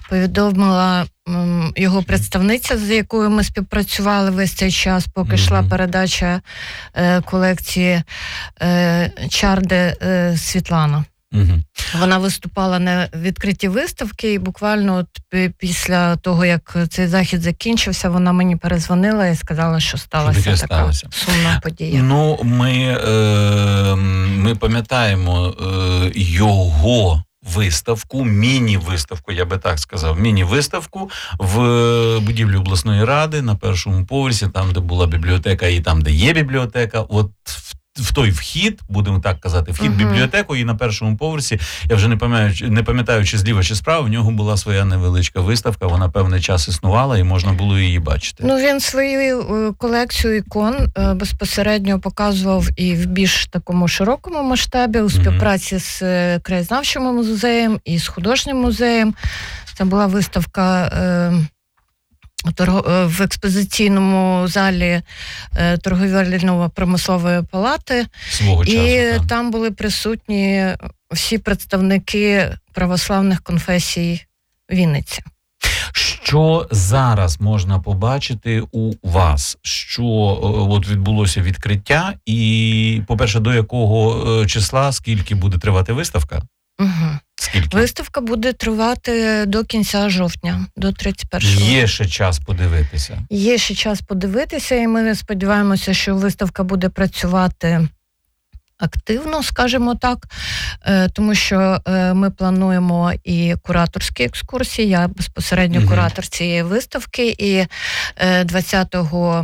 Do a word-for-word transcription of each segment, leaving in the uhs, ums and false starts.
повідомила м, його представниця, з якою ми співпрацювали весь цей час, поки mm-hmm. йшла передача е, колекції е, Чарди е, Світлана. Угу. Вона виступала на відкритій виставці, і буквально от після того, як цей захід закінчився, вона мені перезвонила і сказала, що сталася що така сталося? Сумна подія. Ну, ми, е, ми пам'ятаємо е, його виставку, міні-виставку, я би так сказав, міні-виставку в будівлі обласної ради на першому поверсі, там, де була бібліотека і там, де є бібліотека. От в в той вхід, будемо так казати, вхід в uh-huh. бібліотеку, і на першому поверсі, я вже не пам'ятаю, не пам'ятаю, чи зліва, чи справа, в нього була своя невеличка виставка, вона певний час існувала, і можна було її бачити. Ну, він свою колекцію ікон безпосередньо показував і в більш такому широкому масштабі, у співпраці uh-huh. з краєзнавчим музеєм і з художнім музеєм. Це була виставка в експозиційному залі торговельно-промислової палати. Свого часу, і так. Там були присутні всі представники православних конфесій Вінниці. Що зараз можна побачити у вас? Що от відбулося відкриття і, по-перше, до якого числа, скільки буде тривати виставка? Угу. Скільки? Виставка буде тривати до кінця жовтня, до тридцять першого. Є ще час подивитися? Є ще час подивитися, і ми сподіваємося, що виставка буде працювати активно, скажімо так, тому що ми плануємо і кураторські екскурсії, я безпосередньо угу. куратор цієї виставки, і двадцятого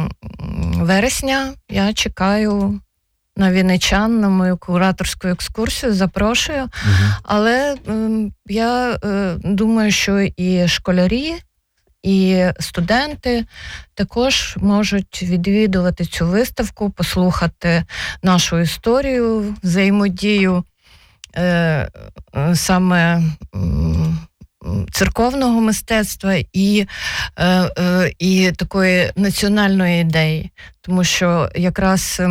вересня я чекаю на вінничан, на мою кураторську екскурсію, запрошую. Угу. Але е, я е, думаю, що і школярі, і студенти також можуть відвідувати цю виставку, послухати нашу історію, взаємодію е, саме м, церковного мистецтва і, е, е, і такої національної ідеї. Тому що якраз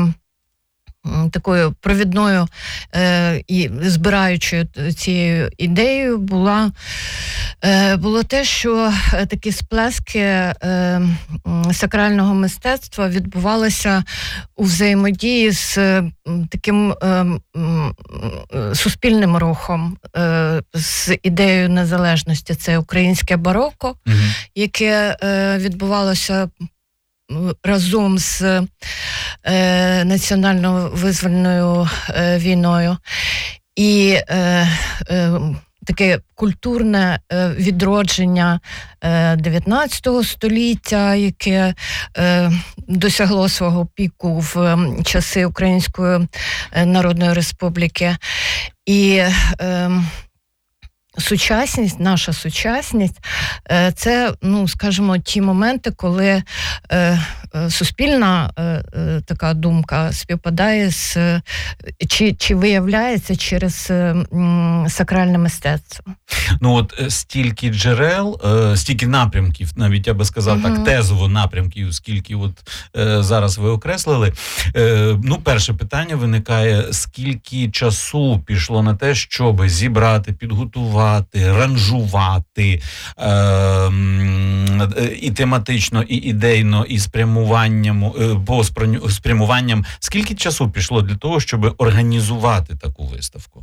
такою провідною е, і збираючою цією ідеєю була, е, було те, що такі сплески е, сакрального мистецтва відбувалися у взаємодії з е, таким е, е, суспільним рухом, е, з ідеєю незалежності. Це українське бароко, угу. яке е, відбувалося разом з е, національно-визвольною е, війною. І е, е, таке культурне е, відродження е, дев'ятнадцятого століття, яке е, досягло свого піку в е, часи Української Народної Республіки. І е, сучасність, наша сучасність, це, ну, скажімо, ті моменти, коли е, суспільна е, така думка співпадає з, чи, чи виявляється через е, сакральне мистецтво. Ну от стільки джерел, е, стільки напрямків, навіть я би сказав uh-huh. так, тезово напрямків, скільки от е, зараз ви окреслили. Е, ну, перше питання виникає, скільки часу пішло на те, щоб зібрати, підготувати, ранжувати е, і тематично, і ідейно, і спрямуванням, е, по спрямуванням. Скільки часу пішло для того, щоб організувати таку виставку?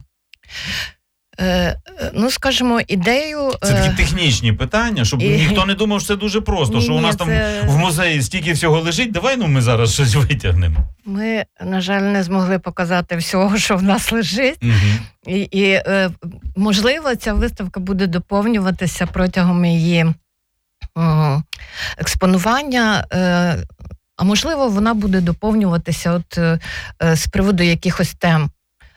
Е, ну, скажімо, ідею... Це такі технічні питання, щоб і... ніхто не думав, що це дуже просто, ні, що у нас це... там в музеї стільки всього лежить, давай, ну, ми зараз щось витягнемо. Ми, на жаль, не змогли показати всього, що в нас лежить. Угу. І, і е, можливо, ця виставка буде доповнюватися протягом її е, експонування, е, а можливо, вона буде доповнюватися от, е, з приводу якихось тем.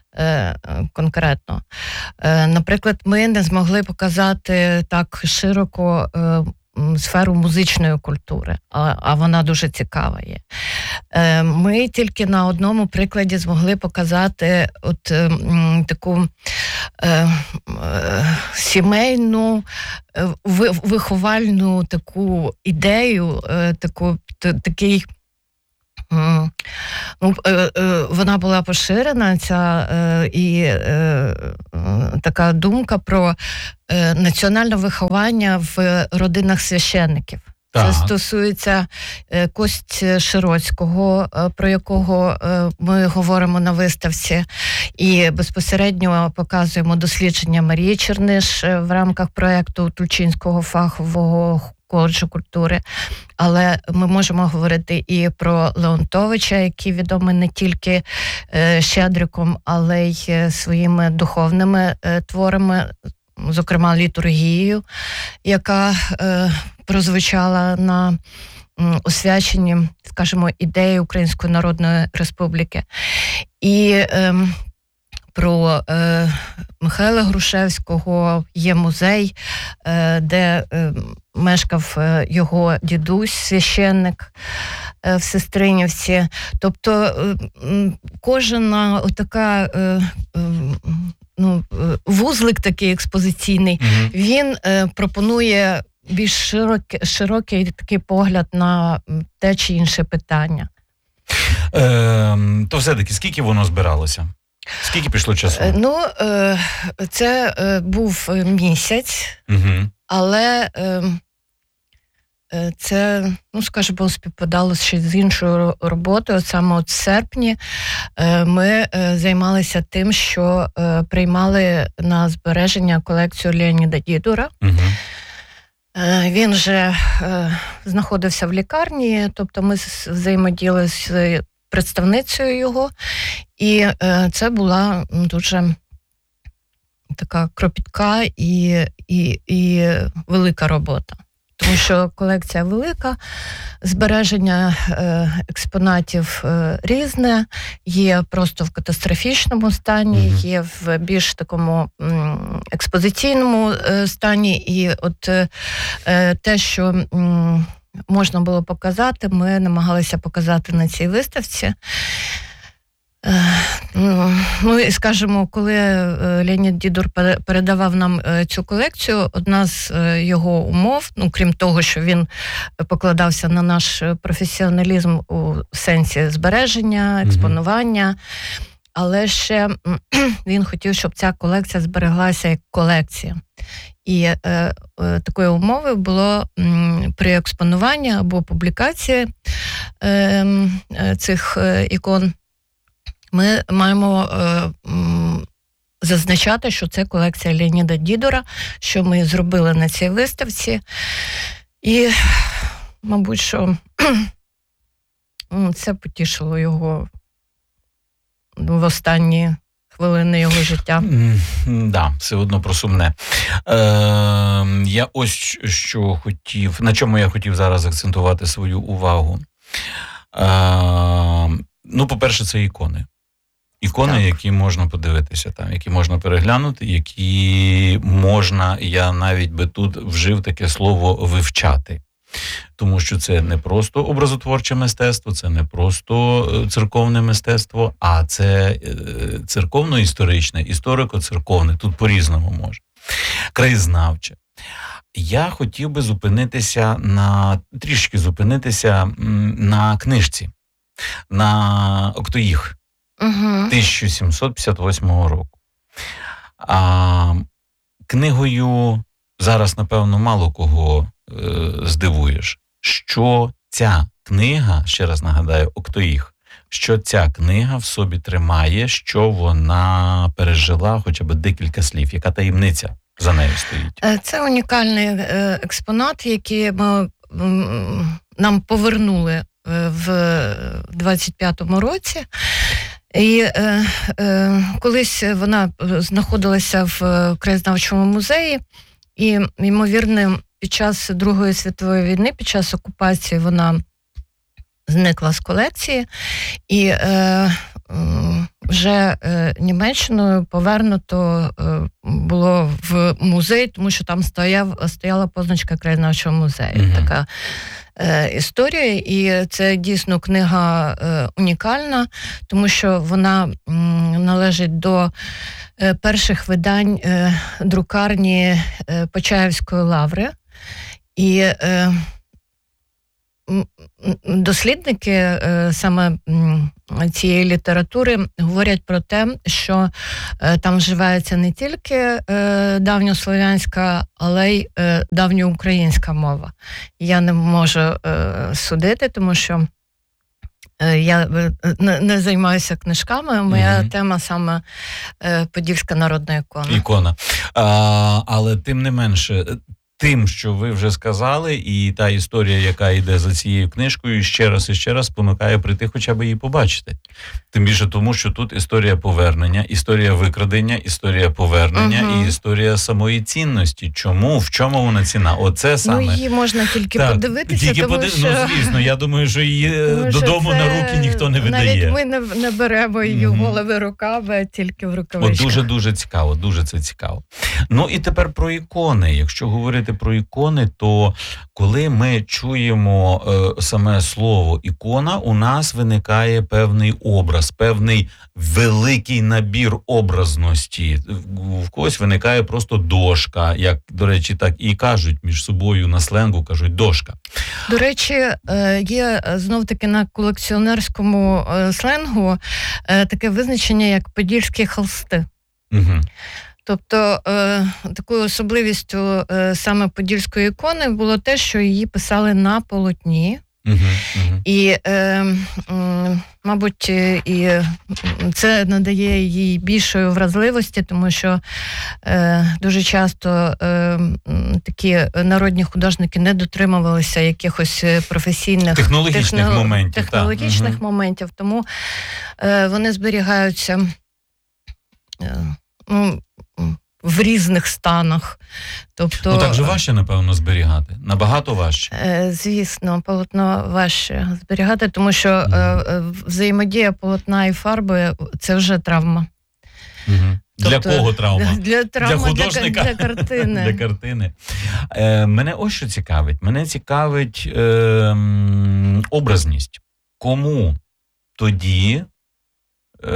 Конкретно. Наприклад, ми не змогли показати так широко сферу музичної культури, а, а вона дуже цікава є. Ми тільки на одному прикладі змогли показати от м, таку е, е, сімейну, е, виховальну таку ідею, е, таку, т, такий Mm. Ну, е, е, вона була поширена, ця е, і е, е, така думка про е, національне виховання в родинах священників. Так. Це стосується е, Кості Широцького, е, про якого е, ми говоримо на виставці, і безпосередньо показуємо дослідження Марії Черниш е, в рамках проєкту Тульчинського фахового коледжу культури. Але ми можемо говорити і про Леонтовича, який відомий не тільки е, Щедриком, але й своїми духовними е, творами, зокрема літургією, яка е, прозвучала на м, освяченні, скажімо, ідеї Української Народної Республіки. І е, про е, Михайла Грушевського є музей, е, де е, мешкав е, його дідусь, священник е, в Сестринівці. Тобто е, кожна отака е, е, ну, вузлик такий експозиційний, mm-hmm. він е, пропонує більш широкий, широкий такий погляд на те чи інше питання. Е, то все-таки, скільки воно збиралося? Скільки пішло часу? Ну, це був місяць, угу. але це, ну, скажімо, співпадало ще з іншою роботою. От саме от в серпні ми займалися тим, що приймали на збереження колекцію Леоніда Дідура. Угу. Він же знаходився в лікарні, тобто ми взаємодіяли з представницею його, і е, це була дуже така кропітка і, і, і велика робота. Тому що колекція велика, збереження е, експонатів е, різне, є просто в катастрофічному стані, mm-hmm. є в більш такому м, експозиційному е, стані, і от е, те, що м, можна було показати, ми намагалися показати на цій виставці. Ну, і скажімо, коли Леонід Дідур передавав нам цю колекцію, одна з його умов, ну, крім того, що він покладався на наш професіоналізм у сенсі збереження, експонування, але ще він хотів, щоб ця колекція збереглася як колекція. І е, е, такою умовою було м, при експонуванні або публікації е, е, цих е, ікон ми маємо е, м, зазначати, що це колекція Леоніда Дідура, що ми зробили на цій виставці. І, мабуть, що це потішило його в останні хвилини його життя. Mm, да, все одно про сумне. Е, я ось що хотів, на чому я хотів зараз акцентувати свою увагу. Е, ну, по-перше, це ікони. Ікони, так. які можна подивитися, там, які можна переглянути, які можна, я навіть би тут вжив таке слово «вивчати». Тому що це не просто образотворче мистецтво, це не просто церковне мистецтво, а це церковно-історичне, історико-церковне, тут по-різному може. Краєзнавче. Я хотів би зупинитися на, трішки зупинитися на книжці, на «Октоїх» угу. тисяча сімсот п'ятдесят восьмого року. А, книгою зараз, напевно, мало кого здивуєш, що ця книга, ще раз нагадаю, «Октоїх», що ця книга в собі тримає, що вона пережила хоча б декілька слів. Яка таємниця за нею стоїть? Це унікальний експонат, який ми, нам повернули в двадцять п'ятому році. І е, е, колись вона знаходилася в краєзнавчому музеї, і, ймовірно, під час Другої світової війни, під час окупації вона зникла з колекції, і е, вже е, Німеччиною повернуто е, було в музей, тому що там стояв, стояла позначка краєзнавчого музею. Mm-hmm. Така е, історія, і це дійсно книга е, унікальна, тому що вона м, належить до е, перших видань е, друкарні е, Почаївської лаври. І е, дослідники саме цієї літератури говорять про те, що там вживається не тільки давньослов'янська, але й давньоукраїнська мова. Я не можу судити, тому що я не займаюся книжками, моя угу. тема саме Подільська народна ікона. Ікона. А, але тим не менше, тим, що ви вже сказали, і та історія, яка йде за цією книжкою, ще раз і ще раз спонукає прийти хоча б її побачити. Тим більше тому, що тут історія повернення, історія викрадення, історія повернення угу. і історія самої цінності. Чому? В чому вона ціна? Оце саме. Ну, її можна тільки так, подивитися, тільки тому подив... що... Ну, звісно, я думаю, що її тому додому що на руки ніхто не видає. Навіть ми не, не беремо її угу. голови руками, а тільки в рукавичках. От дуже-дуже цікаво, дуже це цікаво. Ну, і тепер про ікони. Якщо говорити про ікони, то коли ми чуємо е, саме слово ікона, у нас виникає певний образ, певний великий набір образності. В когось виникає просто дошка, як, до речі, так і кажуть між собою на сленгу, кажуть дошка. До речі, є знов-таки на колекціонерському сленгу таке визначення, як подільські холсти. Угу. Тобто е, такою особливістю е, саме подільської ікони було те, що її писали на полотні. Uh-huh, uh-huh. І, е, е, мабуть, і це надає їй більшої вразливості, тому що е, дуже часто е, такі народні художники не дотримувалися якихось професійних технологічних техно, моментів, технологічних uh-huh. моментів, тому е, вони зберігаються е, ну, в різних станах. Тобто, ну так же важче, напевно, зберігати. Набагато важче. Звісно, полотно важче зберігати, тому що mm. взаємодія полотна і фарби – це вже травма. Mm-hmm. Тобто, для кого травма? Для, травма, для художника? Для, для картини. Для картини. Е, мене ось що цікавить. Мене цікавить е, образність. Кому тоді е,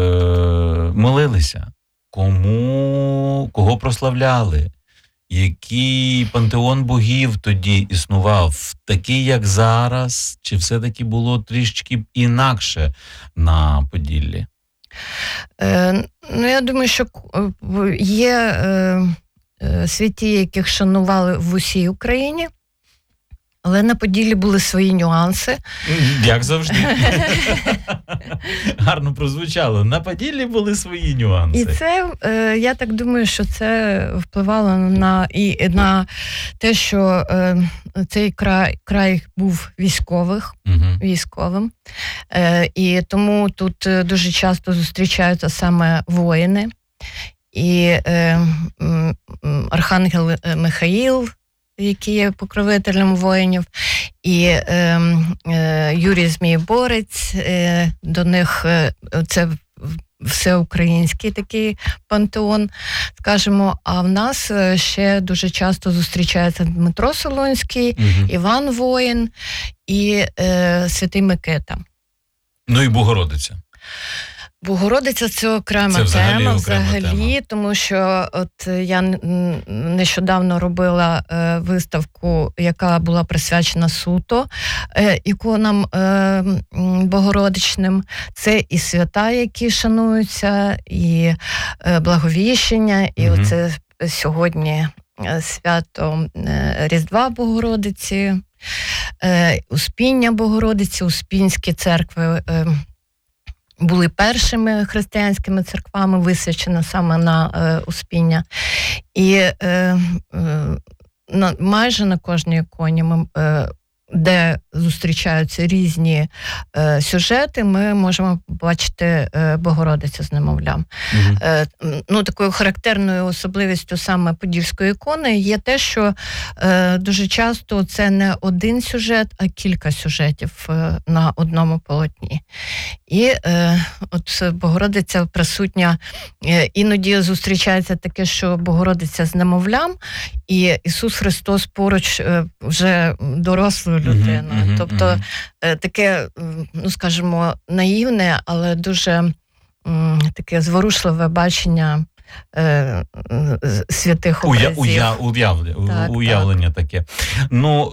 молилися? Кому, кого прославляли, який пантеон богів тоді існував, такий, як зараз, чи все-таки було трішки інакше на Поділлі? Е, ну, я думаю, що є е, е, святі, яких шанували в усій Україні, але на Поділлі були свої нюанси. Як завжди. Гарно прозвучало. На Поділлі були свої нюанси. І це, я так думаю, що це впливало на, і, на те, що цей край, край був військових, угу. військовим. І тому тут дуже часто зустрічаються саме воїни. І архангел Михаїл, який є покровителем воїнів, і е, е, Юрій Змієборець, е, до них е, це всеукраїнський такий пантеон, скажімо, а в нас ще дуже часто зустрічається Дмитро Солонський, угу. Іван Воїн і е, Святий Микита. Ну і Богородиця. Богородиця – це окрема це взагалі тема, окрема взагалі, тема. Тому що от я нещодавно робила е, виставку, яка була присвячена суто е, іконам е, богородичним. Це і свята, які шануються, і е, благовіщення, і угу. оце сьогодні свято е, Різдва Богородиці, е, Успіння Богородиці, Успінські церкви е, були першими християнськими церквами, висвячено саме на е, Успіння. І е, е, на, майже на кожній іконі, ми, е, де зустрічаються різні е, сюжети, ми можемо бачити е, Богородицю з немовлям. Угу. Е, ну, такою характерною особливістю саме подільської ікони є те, що е, дуже часто це не один сюжет, а кілька сюжетів е, на одному полотні. І е, от Богородиця присутня, е, іноді зустрічається таке, що Богородиця з немовлям, і Ісус Христос поруч е, вже дорослою людиною. Uh-huh, uh-huh, тобто uh-huh. е, таке, ну скажімо, наївне, але дуже м, таке зворушливе бачення е, святих Уя, образів. уя, уявля, Так, уявлення так. таке. Ну,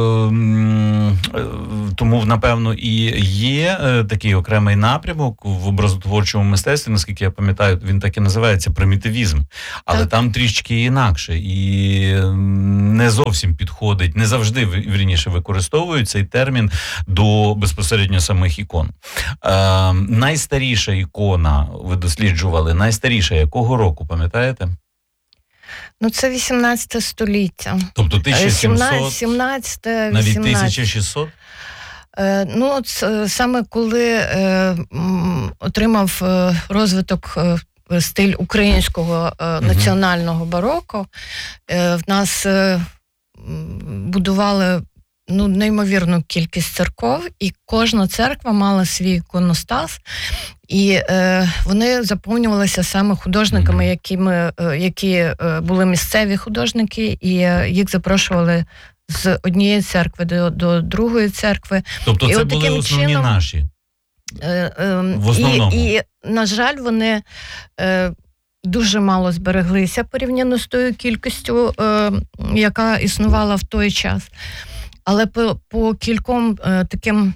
е, е, тому, напевно, і є е, такий окремий напрямок в образотворчому мистецтві, наскільки я пам'ятаю, він так і називається примітивізм. Але Так. там трішки інакше. І не зовсім підходить, не завжди, вірніше, використовують цей термін до безпосередньо самих ікон. Е, найстаріша ікона, ви досліджували, найстаріша якого року, пам'ятаєте? Ну, це вісімнадцяте століття. Тобто тисяча сімсот, сімнадцяте, навіть вісімнадцяте. тисяча шістсот? Е, ну, це, саме коли е, м, отримав е, розвиток е, стиль українського е, національного бароко, е, в нас е, будували ну, неймовірну кількість церков, і кожна церква мала свій іконостас, і е, вони заповнювалися саме художниками, якими, е, які е, були місцеві художники, і е, їх запрошували з однієї церкви до, до другої церкви. Тобто і це от були таким основні чином, наші? Е, е, в основному? І, і, на жаль, вони е, дуже мало збереглися порівняно з тою кількістю, е, яка існувала в той час. Але по, по кільком е, таким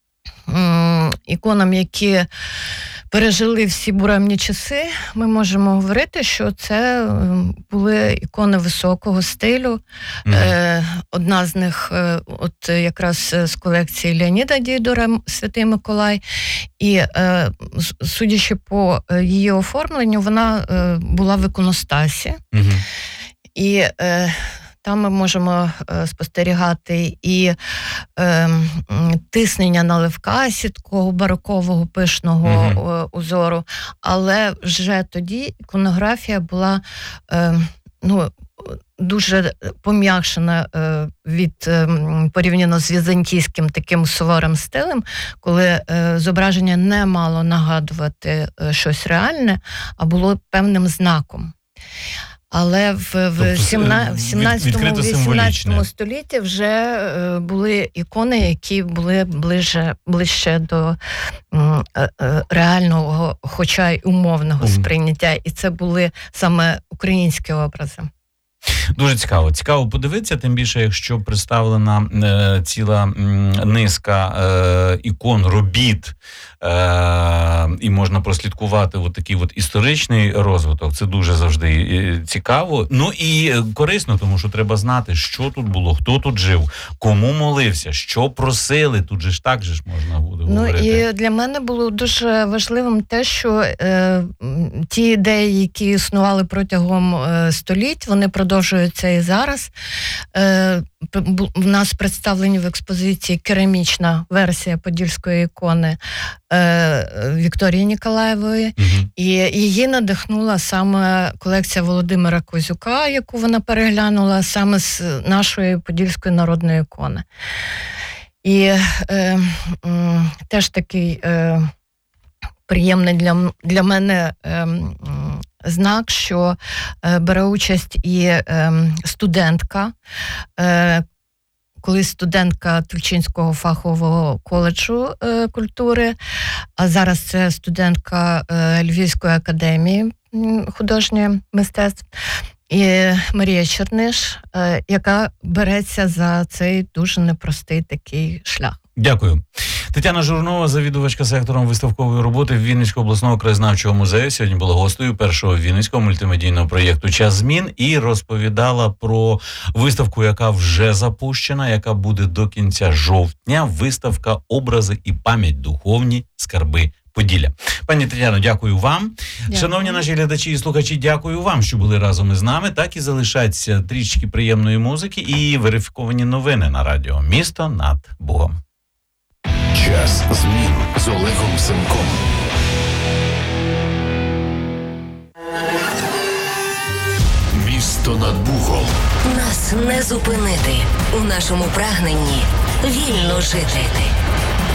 е, іконам, які пережили всі буремні часи, ми можемо говорити, що це е, були ікони високого стилю. Mm-hmm. Е, одна з них е, от якраз з колекції Леоніда Дідора «Святий Миколай». І е, судячи по її оформленню, вона е, була в іконостасі. Mm-hmm. І е, там ми можемо е, спостерігати і е, тиснення наливкасі, такого барокового пишного mm-hmm. узору, але вже тоді іконографія була е, ну, дуже пом'якшена е, від е, порівняно з візантійським таким суворим стилем, коли е, зображення не мало нагадувати е, щось реальне, а було певним знаком. Але в, в тобто, сімнадцятому-вісімнадцятому столітті вже е, були ікони, які були ближе, ближче до е, е, реального, хоча й умовного сприйняття. І це були саме українські образи. Дуже цікаво. Цікаво подивитися, тим більше, якщо представлена е, ціла м, низка е, ікон, робіт, е, і можна прослідкувати от такий от історичний розвиток. Це дуже завжди цікаво. Ну і корисно, тому що треба знати, що тут було, хто тут жив, кому молився, що просили. Тут же ж так же ж можна буде говорити. Ну і для мене було дуже важливим те, що е, ті ідеї, які існували протягом е, століть, вони продовжуються і зараз. Е, в нас представлені в експозиції керамічна версія подільської ікони е, Вікторії Ніколаєвої. Угу. І її надихнула саме колекція Володимира Козюка, яку вона переглянула саме з нашої подільської народної ікони. І е, е, теж такий е, приємний для, для мене е, знак, що е, бере участь і е, студентка, е, колись студентка Тульчинського фахового коледжу е, культури, а зараз це студентка е, Львівської академії художнього мистецтв. І Марія Черниш, е, яка береться за цей дуже непростий такий шлях. Дякую. Тетяна Журнова, завідувачка сектором виставкової роботи Вінницького обласного краєзнавчого музею, сьогодні була гостею першого Вінницького мультимедійного проєкту «Час змін» і розповідала про виставку, яка вже запущена, яка буде до кінця жовтня. Виставка «Образи і пам'ять. Духовні скарби Поділля». Пані Тетяно, дякую вам. Дякую. Шановні наші глядачі і слухачі, дякую вам, що були разом із нами. Так і залишаться трішки приємної музики і верифіковані новини на радіо «Місто над Богом». Час змін з Олегом Семком. Місто над Богом. Нас не зупинити у нашому прагненні вільно жити.